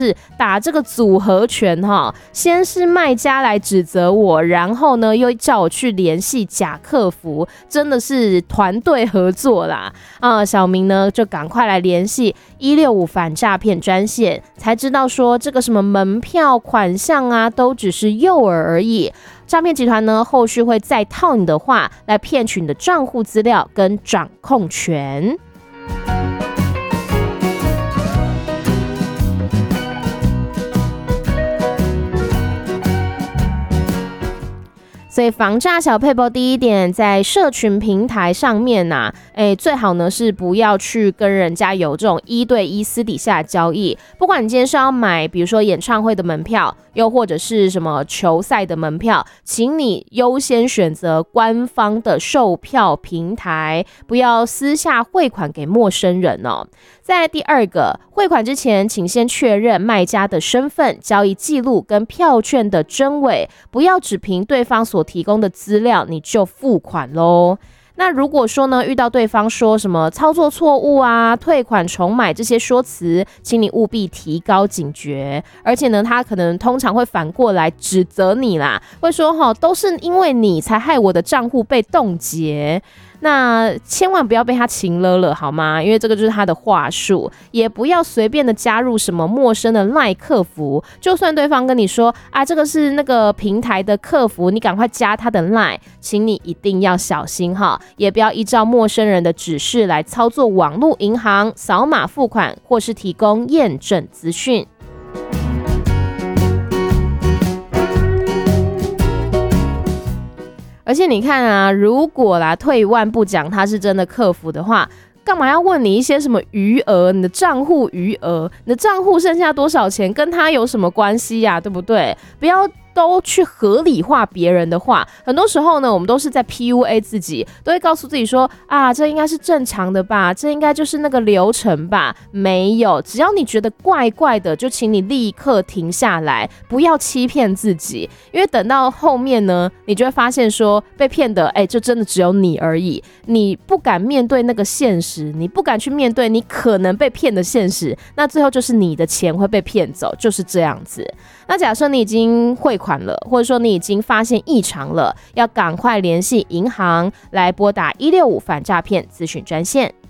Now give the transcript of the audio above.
是打这个组合拳哈，先是卖家来指责我，然后呢又叫我去联系假客服，真的是团队合作啦小明呢就赶快来联系165反诈骗专线，才知道说这个什么门票款项啊都只是诱饵而已。诈骗集团呢后续会再套你的话来骗取你的账户资料跟掌控权。所以防诈小撇步第一点，在社群平台上面最好呢是不要去跟人家有这种1对1私底下交易。不管你今天是要买比如说演唱会的门票，又或者是什么球赛的门票，请你优先选择官方的售票平台，不要私下汇款给陌生人哦。再来第二个，汇款之前请先确认卖家的身份、交易记录跟票券的真伪，不要只凭对方所提供的资料你就付款咯。那如果说呢，遇到对方说什么操作错误啊、退款重买这些说辞，请你务必提高警觉。而且呢，他可能通常会反过来指责你啦，会说都是因为你才害我的账户被冻结。那千万不要被他情勒了好吗？因为这个就是他的话术，也不要随便的加入什么陌生的 LINE 客服，就算对方跟你说这个是那个平台的客服，你赶快加他的 LINE， 请你一定要小心也不要依照陌生人的指示来操作网络银行、扫码付款或是提供验证资讯。而且你看如果退一万步讲他是真的客服的话，干嘛要问你一些什么余额，你的账户余额，你的账户剩下多少钱，跟他有什么关系对不对？不要都去合理化别人的话，很多时候呢，我们都是在 PUA 自己，都会告诉自己说这应该是正常的吧，这应该就是那个流程吧。没有，只要你觉得怪怪的，就请你立刻停下来，不要欺骗自己，因为等到后面呢，你就会发现说被骗的就真的只有你而已。你不敢面对那个现实，你不敢去面对你可能被骗的现实，那最后就是你的钱会被骗走，就是这样子。那假设你已经汇款了，或者说你已经发现异常了，要赶快联系银行来拨打165反诈骗咨询专线。